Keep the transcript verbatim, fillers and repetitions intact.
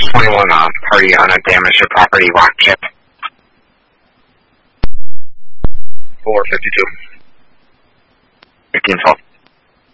twenty-one on party on a damaged property rock chip. four fifty-two. fifteen twelve.